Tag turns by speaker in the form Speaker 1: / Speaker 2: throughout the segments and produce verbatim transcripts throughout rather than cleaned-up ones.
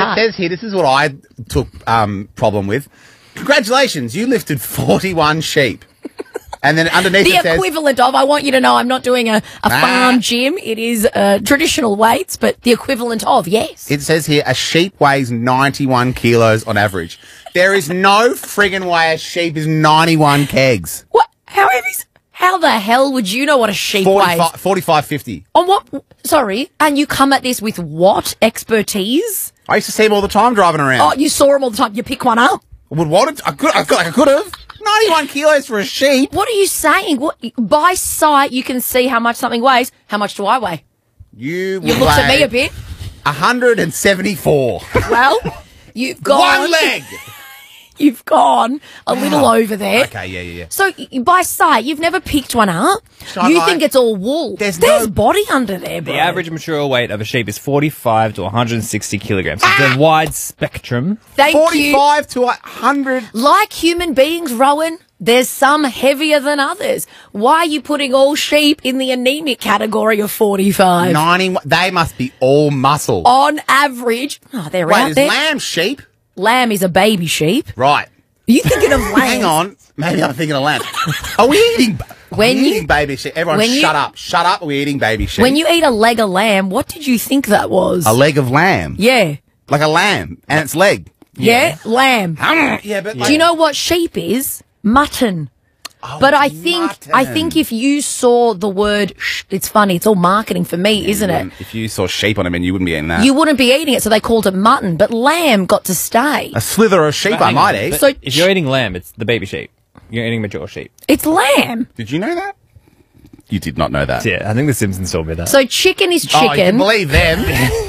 Speaker 1: that?
Speaker 2: It says here, this is what I took um, problem with. Congratulations, you lifted forty-one sheep. And then underneath
Speaker 1: the
Speaker 2: it says...
Speaker 1: equivalent of, I want you to know I'm not doing a, a
Speaker 2: Ah.
Speaker 1: farm gym. It is uh, traditional weights, but the equivalent of, yes.
Speaker 2: It says here, a sheep weighs ninety-one kilos on average. There is no friggin' way a sheep is ninety-one kegs.
Speaker 1: What? How heavy? How the hell would you know what a sheep weighs?
Speaker 2: forty-five fifty.
Speaker 1: On what? Sorry. And you come at this with what expertise?
Speaker 2: I used to see them all the time driving around.
Speaker 1: Oh, you saw them all the time. You pick one up.
Speaker 2: Would want it? I could, I could, I could have. ninety-one kilos for a sheep.
Speaker 1: What are you saying? What, by sight, you can see how much something weighs. How much do I weigh?
Speaker 2: You,
Speaker 1: You looked at me a bit.
Speaker 2: one hundred seventy-four.
Speaker 1: Well, you've gone.
Speaker 2: One leg.
Speaker 1: You've gone a little over there.
Speaker 2: Okay, yeah, yeah, yeah.
Speaker 1: So, y- by sight, you've never picked one up.
Speaker 2: So
Speaker 1: you
Speaker 2: I-
Speaker 1: think it's all wool.
Speaker 2: There's
Speaker 1: There's
Speaker 2: no-
Speaker 1: body under there, bro.
Speaker 3: The average mature weight of a sheep is forty-five to one hundred sixty kilograms. It's a wide spectrum.
Speaker 1: Thank you.
Speaker 2: forty-five to one hundred.
Speaker 1: Like human beings, Rowan, there's some heavier than others. Why are you putting all sheep in the anemic category of forty-five?
Speaker 2: ninety. They must be all muscle.
Speaker 1: On average, oh, they're
Speaker 2: Wait,
Speaker 1: out
Speaker 2: is
Speaker 1: there.
Speaker 2: lamb sheep?
Speaker 1: Lamb is a baby sheep.
Speaker 2: Right.
Speaker 1: Are you thinking of lamb?
Speaker 2: Hang on. Maybe I'm thinking of lamb. Are we eating, are
Speaker 1: When
Speaker 2: we
Speaker 1: you-
Speaker 2: eating baby sheep? Everyone
Speaker 1: when you-
Speaker 2: shut up. Shut up. Are we eating baby sheep?
Speaker 1: When you eat a leg of lamb, what did you think that was?
Speaker 2: A leg of lamb.
Speaker 1: Yeah.
Speaker 2: Like a lamb. And its leg.
Speaker 1: Yeah, lamb.
Speaker 2: Yeah, but
Speaker 1: Do you know what sheep is? Mutton.
Speaker 2: Oh,
Speaker 1: But I think
Speaker 2: mutton.
Speaker 1: I think if you saw the word, sh- it's funny. It's all marketing for me, isn't it?
Speaker 2: If you saw sheep on a menu, you wouldn't be eating that.
Speaker 1: You wouldn't be eating it, so they called it mutton. But lamb got to stay.
Speaker 2: a slither of sheep, I
Speaker 3: Hang
Speaker 2: might
Speaker 3: on,
Speaker 2: eat.
Speaker 3: but
Speaker 1: So
Speaker 3: if you're eating lamb, it's the baby sheep. You're eating mature sheep.
Speaker 1: It's lamb.
Speaker 2: Did you know that? You did not know that.
Speaker 3: Yeah, I think the Simpsons told me that.
Speaker 1: So chicken is
Speaker 2: Oh, you can
Speaker 1: chicken.
Speaker 2: believe them.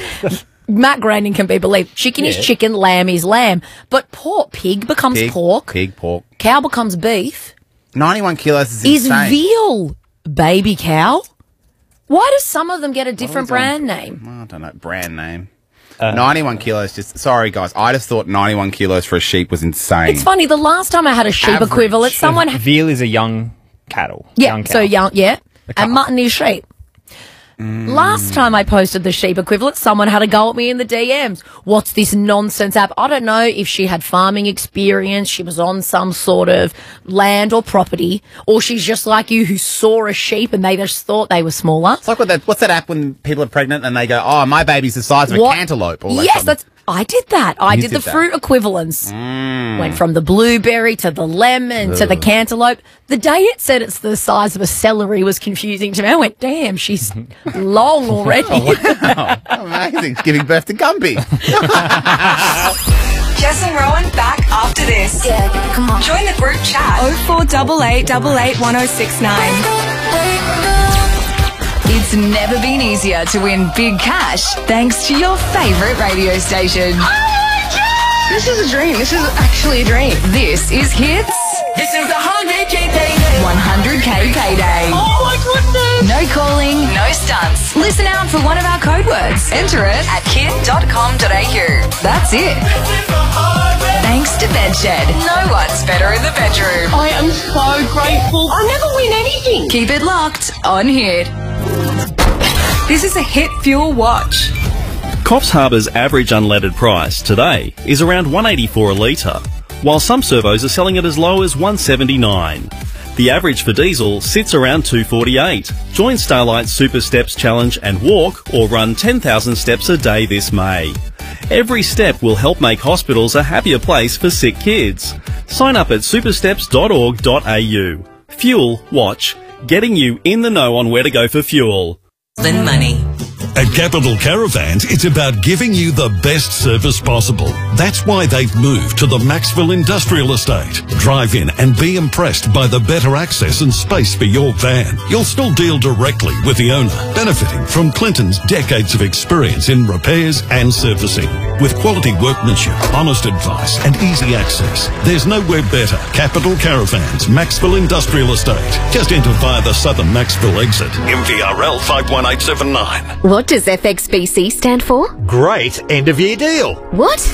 Speaker 1: Matt Grandin can be believed. Chicken is
Speaker 3: Yeah.
Speaker 1: chicken. Lamb is lamb. But pork, pig becomes
Speaker 2: Pig,
Speaker 1: pork.
Speaker 2: Pig, pork.
Speaker 1: Cow becomes beef.
Speaker 2: ninety-one kilos is
Speaker 1: Is
Speaker 2: insane.
Speaker 1: veal baby cow? Why do some of them get a different brand name?
Speaker 2: I don't know. Brand name. ninety-one kilos. Just sorry, guys. I just thought ninety-one kilos for a sheep was insane.
Speaker 1: It's funny. The last time I had a sheep
Speaker 2: Average.
Speaker 1: equivalent, someone
Speaker 3: Veal is a young cattle.
Speaker 1: yeah,
Speaker 3: young cow.
Speaker 1: so young, yeah,
Speaker 3: cow.
Speaker 1: and mutton is sheep.
Speaker 2: Mm.
Speaker 1: Last time I posted the sheep equivalent, someone had a go at me in the D Ms. What's this nonsense app? I don't know if she had farming experience, she was on some sort of land or property, or she's just like you who saw a sheep and they just thought they were smaller.
Speaker 2: It's like what that, what's that app when people are pregnant and they go, "Oh, my baby's the size of
Speaker 1: What?
Speaker 2: a cantaloupe." Or that
Speaker 1: Yes,
Speaker 2: something.
Speaker 1: that's. I did that. I
Speaker 2: You
Speaker 1: did,
Speaker 2: did
Speaker 1: the
Speaker 2: that.
Speaker 1: fruit equivalents. Went from the blueberry to the lemon to the cantaloupe. The day it said it's the size of a celery was confusing to me. I went, damn, she's long already.
Speaker 2: Oh, amazing. It's giving birth to Gumby.
Speaker 4: Jess and Rowan back after this.
Speaker 1: Yeah, come on.
Speaker 4: Join the group chat. oh four eight eight eight eight one oh six nine. It's never been easier to win big cash thanks to your favourite radio station. Oh my God! This is a dream. This is actually a dream. This is Hits.
Speaker 5: This is a hundred K payday.
Speaker 4: one hundred K payday.
Speaker 5: Oh my goodness.
Speaker 4: No calling, no stunts. Listen out for one of our code words. Enter it at kid dot com dot a u. That's it. Thanks to Bedshed. No one's better in the bedroom.
Speaker 5: I am so grateful. I never win anything.
Speaker 4: Keep it locked on Hit. This is a Hit Fuel Watch.
Speaker 6: Coffs Harbour's average unleaded price today is around one eighty-four a litre, while some servos are selling it as low as one seventy-nine. The average for diesel sits around two forty-eight. Join Starlight's Super Steps Challenge and walk or run ten thousand steps a day this May. Every step will help make hospitals a happier place for sick kids. Sign up at supersteps dot org dot a u. Fuel Watch, getting you in the know on where to go for fuel.
Speaker 5: Than money.
Speaker 7: At Capital Caravans, it's about giving you the best service possible. That's why they've moved to the Maxville Industrial Estate. Drive in and be impressed by the better access and space for your van. You'll still deal directly with the owner, benefiting from Clinton's decades of experience in repairs and servicing. With quality workmanship, honest advice and easy access, there's nowhere better. Capital Caravans, Maxville Industrial Estate. Just enter via the Southern Maxville exit. M V R L five one eight seven nine.
Speaker 8: What does F X B C stand for?
Speaker 9: Great end of year deal.
Speaker 8: What?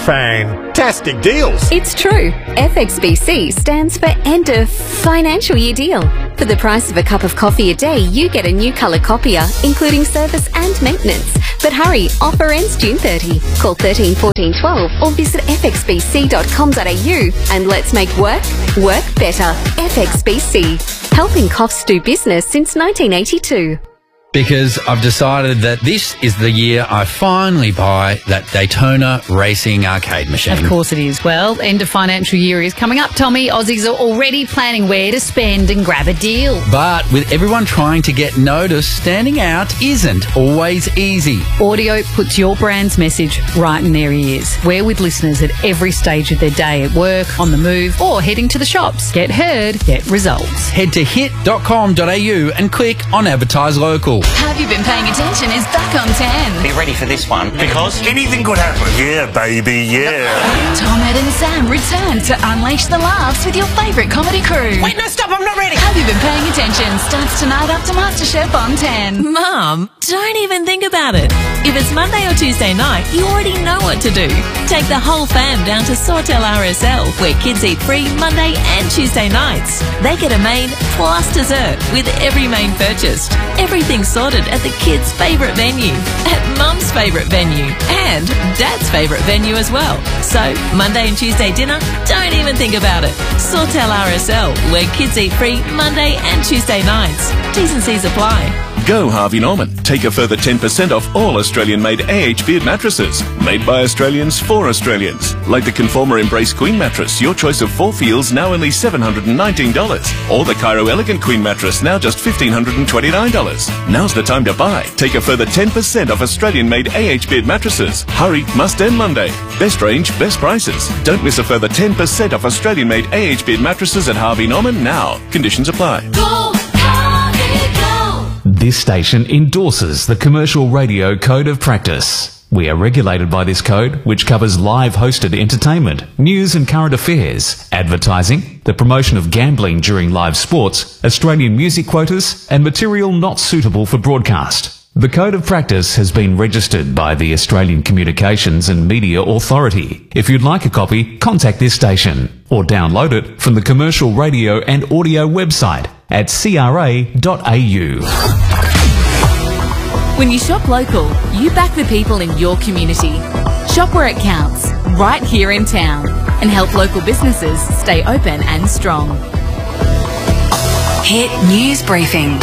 Speaker 8: fantastic deals.
Speaker 9: It's true. F X B C stands for End of Financial Year Deal. For the price of a cup of coffee a day, you get a new colour copier, including service and maintenance. But hurry, offer ends June thirtieth. Call thirteen fourteen twelve or visit f x b c dot com dot a u and let's make work, work better. F X B C, helping coffs do business since nineteen eighty-two.
Speaker 10: Because I've decided that this is the year I finally buy that Daytona Racing arcade machine.
Speaker 11: Of course it is. Well, end of financial year is coming up, Tommy. Aussies are already planning where to spend and grab a deal.
Speaker 10: But with everyone trying to get noticed, standing out isn't always easy.
Speaker 11: Audio puts your brand's message right in their ears. We're with listeners at every stage of their day, at work, on the move, or heading to the shops. Get heard, get results.
Speaker 10: Head to hit dot com dot a u and click on Advertise Local.
Speaker 4: Have You Been Paying Attention is back on ten.
Speaker 12: Be ready for this one, because
Speaker 8: anything could happen. Yeah, baby, yeah.
Speaker 4: Tom, Ed and Sam return to unleash the laughs with your favourite comedy crew.
Speaker 5: Wait, no, stop, I'm not ready.
Speaker 4: Have You Been Paying Attention starts tonight after MasterChef on ten.
Speaker 13: Mum, don't even think about it. If it's Monday or Tuesday night, you already know what to do. Take the whole fam down to Sawtell R S L, where kids eat free Monday and Tuesday nights. They get a main plus dessert with every main purchased. Everything's sorted at the kids' favourite venue, at Mum's favourite venue, and Dad's favourite venue as well. So, Monday and Tuesday dinner, don't even think about it. Sawtell R S L, where kids eat free Monday and Tuesday nights. T's and C's apply.
Speaker 14: Go Harvey Norman. Take a further ten percent off all Australian-made A H Beard mattresses. Made by Australians for Australians. Like the Conformer Embrace Queen mattress, your choice of four feels now only seven hundred nineteen dollars. Or the Cairo Elegant Queen mattress, now just one thousand five hundred twenty-nine dollars. Now's the time to buy. Take a further ten percent off Australian-made A H Beard mattresses. Hurry, must end Monday. Best range, best prices. Don't miss a further ten percent off Australian-made A H Beard mattresses at Harvey Norman now. Conditions apply.
Speaker 5: Go, Harvey, go.
Speaker 15: This station endorses the Commercial Radio Code of Practice. We are regulated by this code, which covers live hosted entertainment, news and current affairs, advertising, the promotion of gambling during live sports, Australian music quotas, and material not suitable for broadcast. The Code of Practice has been registered by the Australian Communications and Media Authority. If you'd like a copy, contact this station or download it from the Commercial Radio and Audio website at c r a dot a u.
Speaker 16: When you shop local, you back the people in your community. Shop where it counts, right here in town, and help local businesses stay open and strong.
Speaker 4: Hit News Briefing.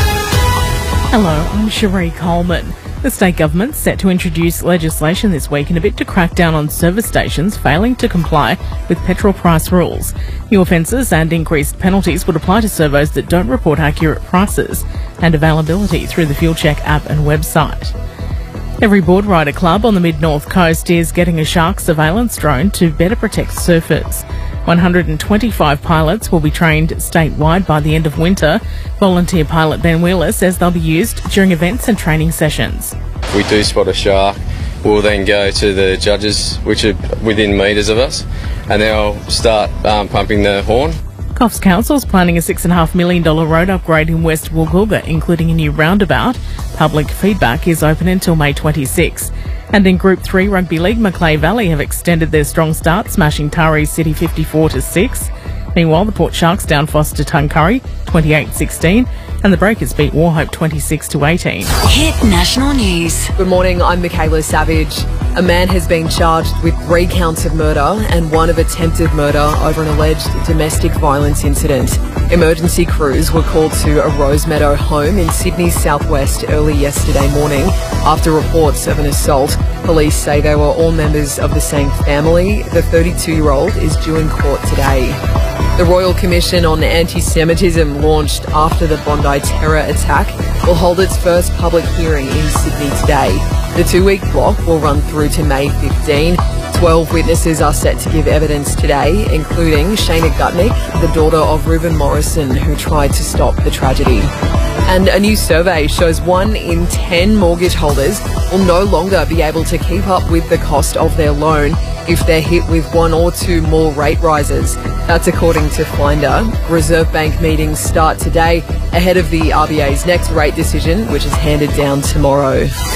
Speaker 17: Hello, I'm Cherie Coleman. The state government's set to introduce legislation this week in a bid to crack down on service stations failing to comply with petrol price rules. New offences and increased penalties would apply to servos that don't report accurate prices and availability through the Fuel Check app and website. Every board rider club on the mid-north coast is getting a shark surveillance drone to better protect surfers. one hundred twenty-five pilots will be trained statewide by the end of winter. Volunteer pilot Ben Wheeler says they'll be used during events and training sessions.
Speaker 18: If we do spot a shark, we'll then go to the judges, which are within metres of us, and they'll start um, pumping the horn.
Speaker 17: Coffs Council's planning a six point five million dollars road upgrade in West Woolgoolga, including a new roundabout. Public feedback is open until May twenty-sixth. And in Group three Rugby League, Macleay Valley have extended their strong start, smashing Tari City fifty-four to six. Meanwhile, the Port Sharks down Foster Tuncurry twenty-eight sixteen, and the Breakers beat Warhope twenty-six to eighteen.
Speaker 4: Hit National News.
Speaker 19: Good morning, I'm Michaela Savage. A man has been charged with three counts of murder and one of attempted murder over an alleged domestic violence incident. Emergency crews were called to a Rosemeadow home in Sydney's southwest early yesterday morning after reports of an assault. Police say they were all members of the same family. The thirty-two-year-old is due in court today. The Royal Commission on Anti-Semitism, launched after the Bondi terror attack, will hold its first public hearing in Sydney today. The two-week block will run through to May fifteenth. Twelve witnesses are set to give evidence today, including Shana Gutnick, the daughter of Reuben Morrison, who tried to stop the tragedy. And a new survey shows one in ten mortgage holders will no longer be able to keep up with the cost of their loan if they're hit with one or two more rate rises. That's according to Finder. Reserve Bank meetings start today ahead of the R B A's next rate decision, which is handed down tomorrow.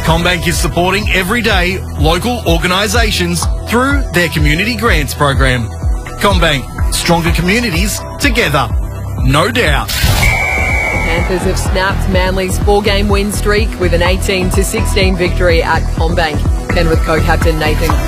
Speaker 20: CommBank is supporting everyday local organisations through their community grants program. CommBank, stronger communities together. No doubt.
Speaker 19: Panthers have snapped Manly's four-game win streak with an eighteen to sixteen victory at CommBank. Penrith co-captain Nathan